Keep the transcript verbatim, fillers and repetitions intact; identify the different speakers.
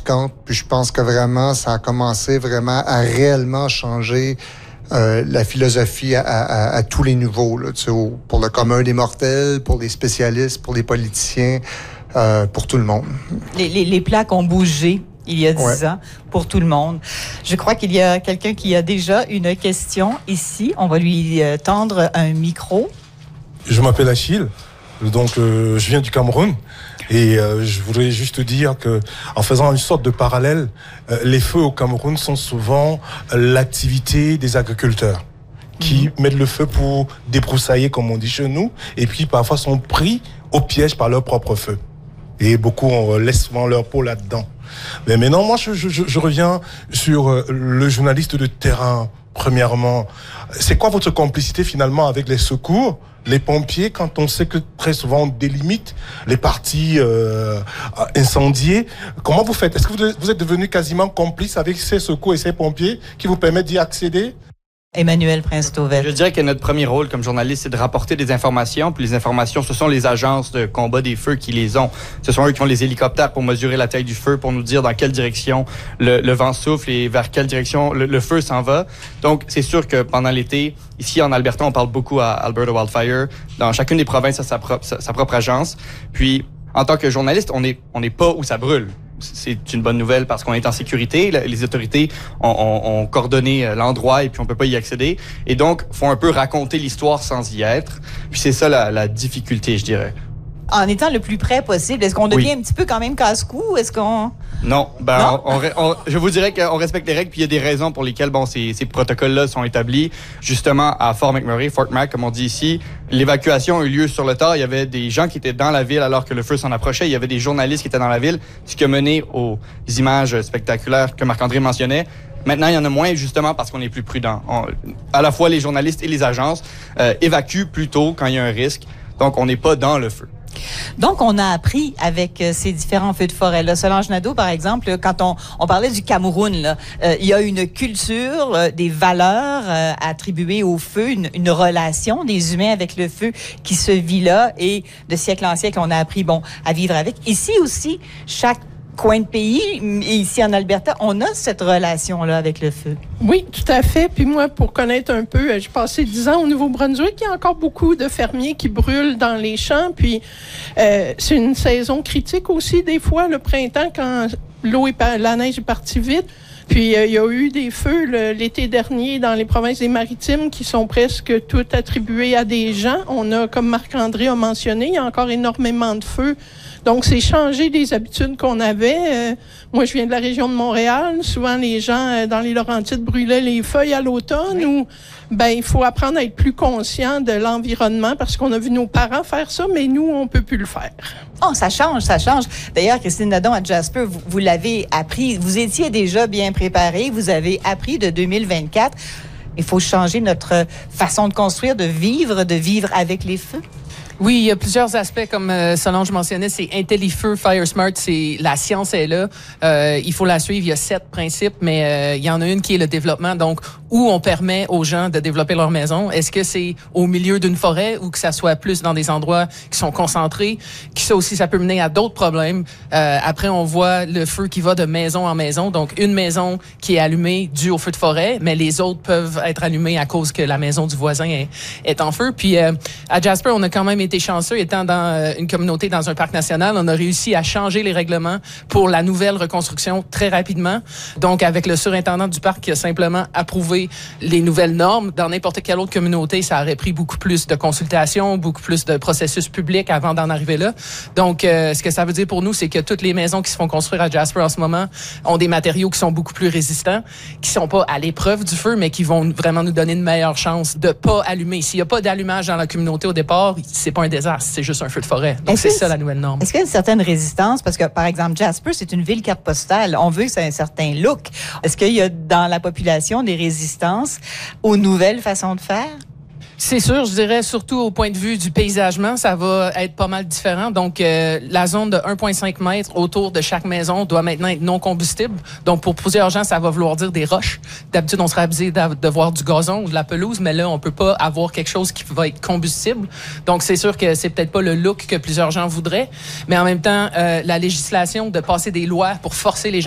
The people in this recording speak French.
Speaker 1: marquante. Puis je pense que vraiment, ça a commencé vraiment à réellement changer euh, la philosophie à, à, à tous les niveaux, là, tu sais, pour le commun des mortels, pour les spécialistes, pour les politiciens, euh, pour tout le monde.
Speaker 2: Les, les, les plaques ont bougé il y a dix ouais. ans pour tout le monde. Je crois qu'il y a quelqu'un qui a déjà une question ici. On va lui euh, tendre un micro.
Speaker 3: Je m'appelle Achille, donc euh, je viens du Cameroun. Et euh, je voudrais juste dire que, en faisant une sorte de parallèle, euh, les feux au Cameroun sont souvent euh, l'activité des agriculteurs qui mmh. mettent le feu pour débroussailler, comme on dit chez nous, et puis parfois sont pris au piège par leur propre feu. Et beaucoup on laisse souvent leur peau là-dedans. Mais maintenant, moi, je, je, je reviens sur euh, le journaliste de terrain. Premièrement, c'est quoi votre complicité finalement avec les secours, les pompiers, quand on sait que très souvent on délimite les parties euh, incendiées? Comment vous faites? Est-ce que vous, vous êtes devenu quasiment complice avec ces secours et ces pompiers qui vous permettent d'y accéder?
Speaker 2: Emmanuel Prince-Tauvel.
Speaker 4: Je dirais que notre premier rôle comme journaliste, c'est de rapporter des informations. Puis les informations, ce sont les agences de combat des feux qui les ont. Ce sont eux qui ont les hélicoptères pour mesurer la taille du feu, pour nous dire dans quelle direction le, le vent souffle et vers quelle direction le, le feu s'en va. Donc, c'est sûr que pendant l'été, ici en Alberta, on parle beaucoup à Alberta Wildfire. Dans chacune des provinces, a sa propre, sa, sa propre agence. Puis, en tant que journaliste, on n'est on n'est pas où ça brûle. C'est une bonne nouvelle parce qu'on est en sécurité. Les autorités ont, ont, ont coordonné l'endroit et puis on peut pas y accéder. Et donc, faut un peu raconter l'histoire sans y être. Puis c'est ça la, la difficulté, je dirais.
Speaker 2: En étant le plus près possible, est-ce qu'on devient
Speaker 4: oui.
Speaker 2: un petit peu quand même casse-cou? Est-ce qu'on...
Speaker 4: Non. Ben,
Speaker 2: non?
Speaker 4: On, on, on, je vous dirais qu'on respecte les règles, puis il y a des raisons pour lesquelles bon, ces, ces protocoles-là sont établis. Justement, à Fort McMurray, Fort Mac, comme on dit ici, l'évacuation a eu lieu sur le tard. Il y avait des gens qui étaient dans la ville alors que le feu s'en approchait. Il y avait des journalistes qui étaient dans la ville, ce qui a mené aux images spectaculaires que Marc-André mentionnait. Maintenant, il y en a moins justement parce qu'on est plus prudent. On, à la fois, les journalistes et les agences euh, évacuent plus tôt quand il y a un risque. Donc, on n'est pas dans le feu.
Speaker 2: Donc, on a appris avec euh, ces différents feux de forêt-là. Solange Nadeau, par exemple, quand on, on parlait du Cameroun, là, euh, il y a une culture, euh, des valeurs euh, attribuées au feu, une, une relation des humains avec le feu qui se vit là. Et de siècle en siècle, on a appris bon, à vivre avec. Ici aussi, chaque coin de pays, et ici en Alberta, on a cette relation-là avec le feu.
Speaker 5: Oui, tout à fait. Puis moi, pour connaître un peu, j'ai passé dix ans au Nouveau-Brunswick. Il y a encore beaucoup de fermiers qui brûlent dans les champs. Puis euh, c'est une saison critique aussi, des fois, le printemps, quand l'eau est pas, la neige est partie vite. Puis euh, il y a eu des feux le, l'été dernier dans les provinces des Maritimes qui sont presque toutes attribuées à des gens. On a, comme Marc-André a mentionné, il y a encore énormément de feux. Donc, c'est changer des habitudes qu'on avait. Euh, moi, je viens de la région de Montréal. Souvent, les gens euh, dans les Laurentides brûlaient les feuilles à l'automne. Oui. Ou, ben, il faut apprendre à être plus conscient de l'environnement parce qu'on a vu nos parents faire ça, mais nous, on peut plus le faire.
Speaker 2: Oh, ça change, ça change. D'ailleurs, Christine Nadon à Jasper, vous, vous l'avez appris. Vous étiez déjà bien préparée. Vous avez appris de deux mille vingt-quatre. Il faut changer notre façon de construire, de vivre, de vivre avec les feux.
Speaker 6: Oui, il y a plusieurs aspects, comme euh, Solange mentionnait, c'est IntelliFeu, FireSmart, c'est la science est là. Euh, il faut la suivre. Il y a sept principes, mais euh, il y en a une qui est le développement. Donc, où on permet aux gens de développer leur maison. Est-ce que c'est au milieu d'une forêt ou que ça soit plus dans des endroits qui sont concentrés? Qui ça aussi, ça peut mener à d'autres problèmes. Euh, après, on voit le feu qui va de maison en maison. Donc, une maison qui est allumée due au feu de forêt, mais les autres peuvent être allumées à cause que la maison du voisin est, est en feu. Puis, euh, à Jasper, on a quand même été chanceux, étant dans une communauté, dans un parc national, on a réussi à changer les règlements pour la nouvelle reconstruction très rapidement. Donc, avec le surintendant du parc qui a simplement approuvé les nouvelles normes, dans n'importe quelle autre communauté, ça aurait pris beaucoup plus de consultations, beaucoup plus de processus publics avant d'en arriver là. Donc, euh, ce que ça veut dire pour nous, c'est que toutes les maisons qui se font construire à Jasper en ce moment ont des matériaux qui sont beaucoup plus résistants, qui sont pas à l'épreuve du feu, mais qui vont vraiment nous donner une meilleure chance de pas allumer. S'il y a pas d'allumage dans la communauté au départ, c'est pas un désastre, c'est juste un feu de forêt. Donc, est-ce c'est ça la nouvelle norme.
Speaker 2: Est-ce qu'il y a une certaine résistance? Parce que, par exemple, Jasper, c'est une ville carte postale. On veut que ça ait un certain look. Est-ce qu'il y a dans la population des résistances aux nouvelles façons de faire?
Speaker 6: C'est sûr, je dirais surtout au point de vue du paysagement, ça va être pas mal différent. Donc, euh, la zone de un virgule cinq mètres autour de chaque maison doit maintenant être non combustible. Donc, pour plusieurs gens, ça va vouloir dire des roches. D'habitude, on serait habitué de voir du gazon ou de la pelouse, mais là, on peut pas avoir quelque chose qui va être combustible. Donc, c'est sûr que c'est peut-être pas le look que plusieurs gens voudraient, mais en même temps, euh, la législation de passer des lois pour forcer les gens